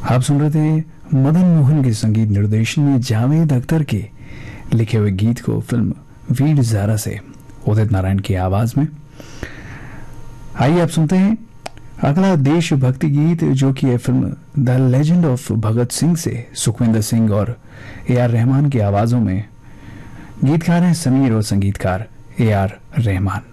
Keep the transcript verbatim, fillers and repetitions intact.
आप सुन रहे थे मदन मोहन के संगीत निर्देशन में जावेद अख्तर के लिखे हुए गीत को फिल्म वीर ज़ारा से उदित नारायण की आवाज में। आइए आप सुनते हैं अगला देशभक्ति गीत, जो कि है film the legend of Bhagat Singh से सुखविंदर सिंह और ए आर रहमान की आवाजों में। गीतकार हैं समीर और संगीतकार ए आर रहमान।